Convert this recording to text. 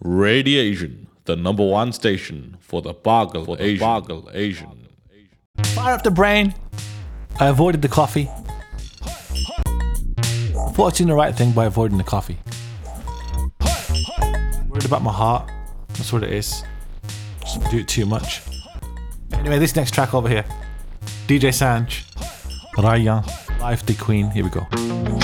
Radiation, the number one station for the Boggle Asian. Fire up the brain. I avoided the coffee. Thought I was doing the right thing by avoiding the coffee. Worried about my heart. That's what it is. Just do it too much. Anyway, this next track over here. DJ Sanj, Ryan, Life the Queen. Here we go.